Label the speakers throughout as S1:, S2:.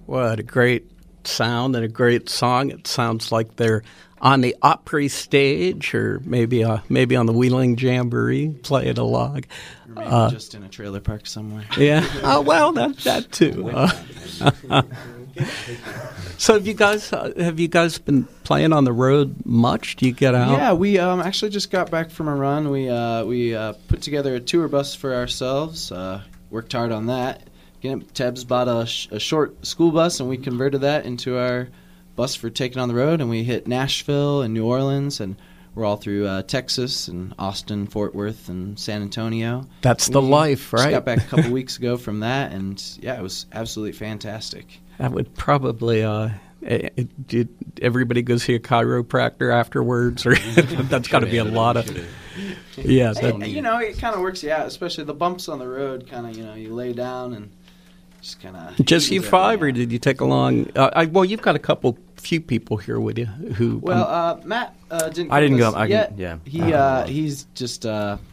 S1: What a great sound and a great song. It sounds like they're on the Opry stage or maybe on the Wheeling Jamboree playing a log.
S2: Or maybe just in a trailer park somewhere.
S1: Yeah. Oh, well, that too. So have you guys been playing on the road much? Do you get out?
S2: Yeah, we actually just got back from a run. We put together a tour bus for ourselves. Worked hard on that. Tebbs bought a short school bus, and we converted that into our bus for taking on the road. And we hit Nashville and New Orleans, and we're all through Texas and Austin, Fort Worth, and San Antonio.
S1: That's the life, right?
S2: Just got back a couple weeks ago from that, and yeah, it was absolutely fantastic.
S1: That would probably everybody go see a chiropractor afterwards, or that's got to be a lot of. Yeah,
S2: it kind of works you out, especially the bumps on the road. Kind of, you lay down and just kind of.
S1: Just you five, or did you take along? Well, you've got few people here with you who.
S2: Well, Matt didn't.
S3: I didn't go.
S2: Yeah. He's just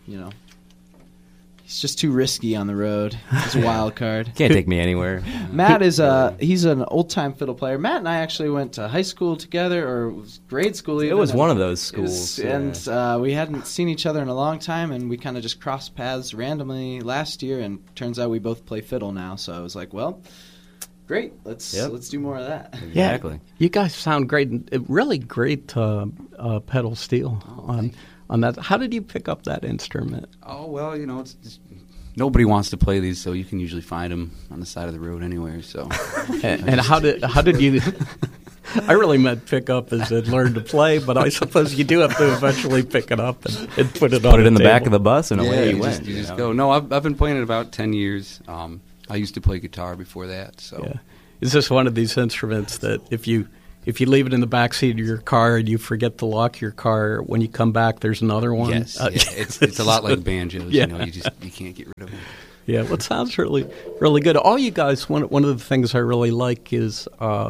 S2: he's just too risky on the road. He's a wild card.
S3: Can't take me anywhere.
S2: Matt is he's an old time fiddle player. Matt and I actually went to high school together, or grade school even.
S3: It was one of those schools.
S2: And we hadn't seen each other in a long time, and we kind of just crossed paths randomly last year, and turns out we both play fiddle now. So I was like, well, great. Let's do more of that.
S3: Exactly.
S1: Yeah, you guys sound great. Really great pedal steel on that. How did you pick up that instrument?
S4: Oh, well, it's just, nobody wants to play these, so you can usually find them on the side of the road anywhere. So,
S1: and how did you? I really meant pick up as in learn to play, but I suppose you do have to eventually pick it up and put it on.
S3: Put it in the back of the bus, and away you went.
S4: You just go. No, I've been playing it about 10 years. I used to play guitar before that. So,
S1: yeah. Is this one of these instruments that if you leave it in the back seat of your car and you forget to lock your car, when you come back, there's another one?
S4: Yes. It's a lot like banjos.
S1: Yeah.
S4: You can't get rid of them.
S1: Yeah, well, it sounds really, really good. All you guys, one of the things I really like is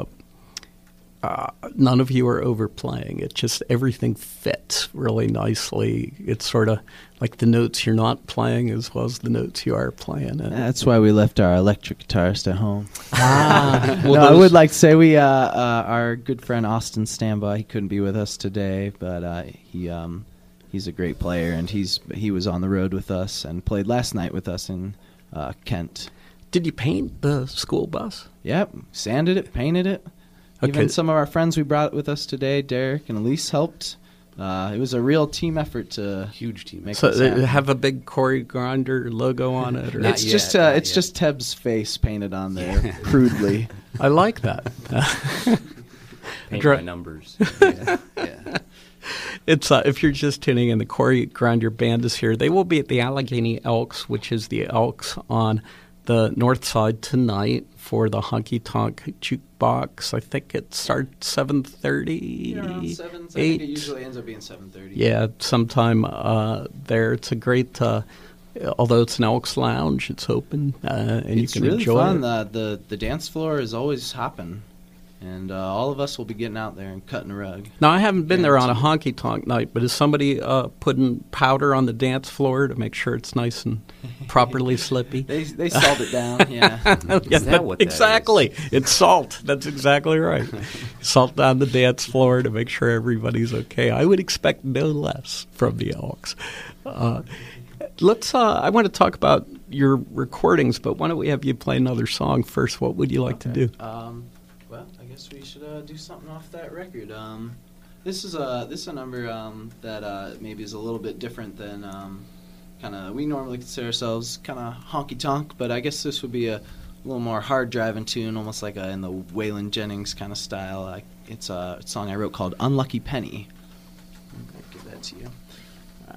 S1: none of you are overplaying. It just, everything fits really nicely. It's sort of like the notes you're not playing as well as the notes you are playing.
S2: That's why we left our electric guitarist at home.
S1: Well,
S2: I would like to say we our good friend Austin Standby, he couldn't be with us today, but he's a great player, and he was on the road with us and played last night with us in Kent.
S1: Did you paint the school bus?
S2: Yep, sanded it, painted it.
S1: Okay.
S2: Even some of our friends we brought with us today, Derek and Elise, helped. It was a real team effort
S4: huge team.
S2: Make
S1: so
S2: it
S1: they have a big Corey Grinder logo on it? Or?
S2: It's just Tebb's face painted on there crudely.
S1: I like that.
S3: Paint by numbers.
S4: Yeah.
S1: It's if you're just tuning in, the Corey Grinder Band is here. They will be at the Allegheny Elks, which is the Elks on the north side tonight for the Honky Tonk Jukebox. I think it starts 7:30.
S2: Yeah, around 7. I think it usually ends up being 7:30.
S1: Yeah, sometime there. It's a great. Although it's an Elks Lounge, it's open and you can
S2: really
S1: enjoy
S2: fun.
S1: it.
S2: The dance floor is always hopping, and all of us will be getting out there and cutting a rug.
S1: Now, I haven't been there on a honky tonk night, but is somebody putting powder on the dance floor to make sure it's nice and properly slippy?
S2: They salt it down, yeah.
S3: Is that what that
S1: exactly. It's salt. That's exactly right. Salt down the dance floor to make sure everybody's okay. I would expect no less from the Elks. Let's. I want to talk about your recordings, but why don't we have you play another song first? What would you like to do?
S2: Well, I guess we should do something off that record. This is a number that maybe is a little bit different than we normally consider ourselves kind of honky tonk, but I guess this would be a little more hard driving tune, almost like in the Waylon Jennings kind of style. It's a song I wrote called "Unlucky Penny." I'll give that to you.